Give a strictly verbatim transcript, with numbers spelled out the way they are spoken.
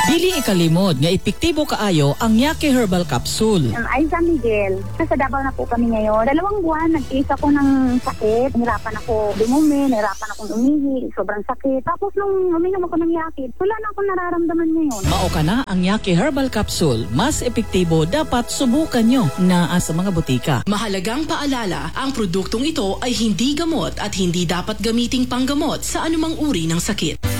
Dili ikalimod nga epektibo kaayo ang Yake Herbal Capsule. Um, ay, San Miguel. Nasa Davao na po kami ngayon. Dalawang buwan, nag-case ako ng sakit. Nahirapan ako dumumi, nahirapan akong umihi, sobrang sakit. Tapos nung uminom ako ng Yake, wala na akong nararamdaman ngayon. Mao ka na ang Yake Herbal Capsule. Mas epektibo, dapat subukan nyo. Naa sa mga butika. Mahalagang paalala, ang produktong ito ay hindi gamot at hindi dapat gamiting panggamot sa anumang uri ng sakit.